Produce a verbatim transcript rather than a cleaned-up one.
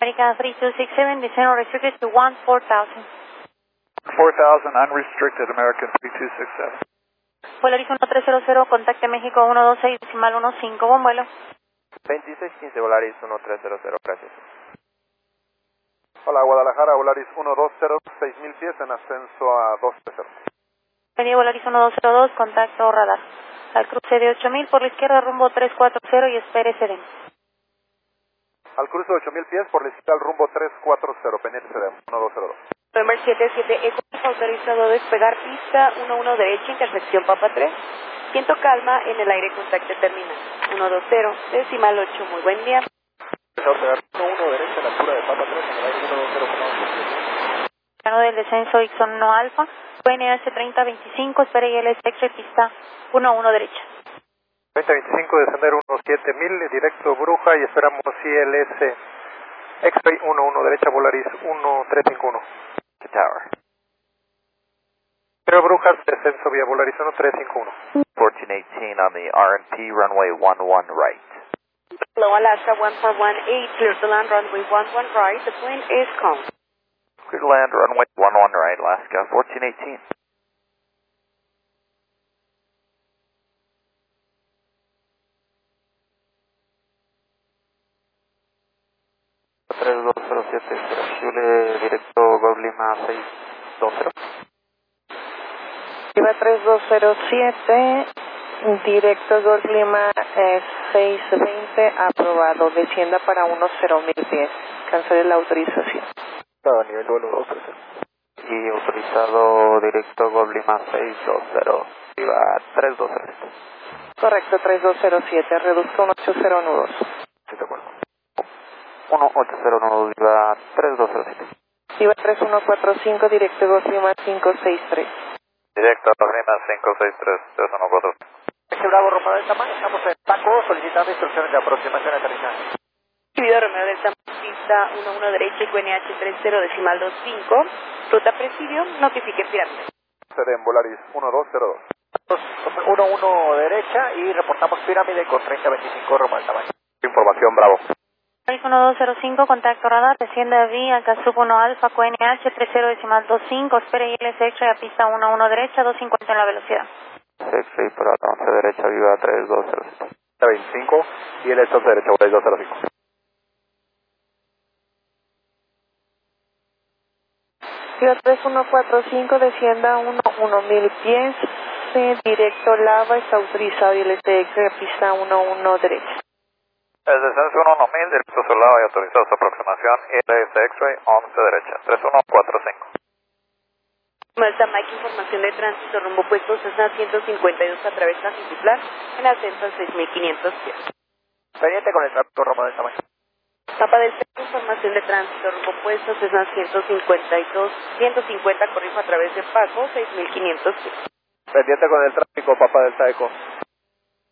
American three two six seven, descent restricted to one four thousand. four thousand, unrestricted, American three two six seven. Polaris uno tres cero cero, contacte México uno dos seis, decimal uno cinco, buen vuelo. veintiséis quince, Volaris uno tres cero cero, gracias. Hola, Guadalajara, Volaris uno dos cero, seis mil pies en ascenso a dos tres cero. Bienvenido Volaris uno dos cero dos, contacto radar. Al cruce de ocho mil por la izquierda, rumbo tres cuatro cero y espere C D M. Al cruce de ocho mil pies por la izquierda, al rumbo tres cuatro cero, pendiente C D M, uno dos cero dos. November siete siete, Eco, autorizado a despegar pista uno uno derecha, intersección Papa tres. Siento calma en el aire, contacto terminal. uno dos cero, decimal ocho, muy buen día. uno uno derecha, la altura de Papa tres, en el aire uno dos cero. Plano del descenso Ixon uno Alfa, Q N H treinta veinticinco, espere I L S X-ray, pista uno uno derecha. treinta veinticinco, descender uno siete mil, directo Bruja y esperamos I L S X-ray uno uno derecha, Volaris uno tres cinco uno. Tower. Pero Brujas, descenso vía Volaris uno tres cinco uno. fourteen eighteen on the R and P runway one one right. Hello, Alaska one four one eight, clear to land runway one one right, the plane is calm. Clear to land runway one one right, Alaska fourteen eighteen. tres dos cero siete, posible directo Golf Lima seis dos cero. Iba tres dos cero siete, directo Golf Lima eh, seis veinte, aprobado. Descienda para unos cero mil pies. Cancele la autorización. A nivel vuelo dos tres cero. Y autorizado directo Golf Lima seis dos cero. Iba tres dos cero siete. Correcto, tres dos cero siete. Reduzca un ocho cero nudos. Sí, de acuerdo. uno ocho cero nueve, iba tres dos cero siete. Iba tres uno cuatro cinco, directo Golf Lima cinco seis tres. Directo Golf Lima cinco seis tres, tres uno cuatro. Este Bravo, Romeo del Tamaño, estamos en Taco, solicitando instrucciones de aproximación y aterrizaje. Recibido Romeo del Tamaño, pista uno uno derecha, Q N H treinta, decimal veinticinco, ruta presidio, notifique pirámide. C D M, Volaris uno dos cero dos. uno uno derecha y reportamos pirámide con treinta veinticinco, Romeo del Tamaño. Información, Bravo. Volaris uno dos cero cinco, contacto radar, desciende vía Casup uno Alfa, Q N H treinta decimal veinticinco, espere I L S X-ray a pista uno uno derecha, doscientos cincuenta en la velocidad. X-ray para once derecha, viva tres dos cero siete. veinticinco y el once derecha, Volaris dos cero cinco. Iba tres uno cuatro cinco, descienda uno uno mil pies, eh, directo Lava, está autorizado I L S X-ray a pista uno uno derecha. El descenso uno uno mil, directo Solava y autorizado su aproximación, I L S X-ray once derecha, tres uno cuatro cinco. Malta Mike, información de tránsito, rumbo puesto Cessna ciento cincuenta y dos a través de Altiplano, en ascenso a seis mil quinientos pies. Pendiente con el tráfico, Romeo del Tamaño. Papa del Centro, información de tránsito, rumbo puesto Cessna ciento cincuenta y dos, ciento cincuenta, corrijo a través de Paco, seis mil quinientos pies. Pendiente con el tráfico, Papa del Taeco.